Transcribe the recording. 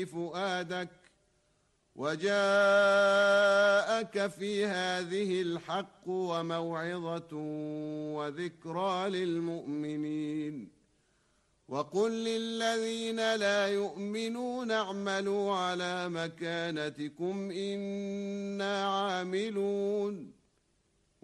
فؤادك وجاءك في هذه الحق وموعظة وذكرى للمؤمنين وقل للذين لا يؤمنون اعملوا على مكانتكم إنا عاملون